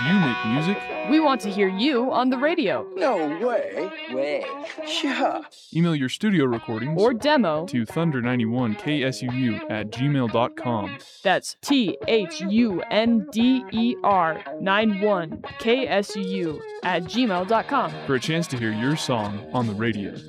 Do you make music? We want to hear you on the radio. No way. Yeah. Email your studio recordings Or demo to thunder91ksuu@gmail.com. That's THUNDER91KSUU@gmail.com. for a chance to hear your song on the radio.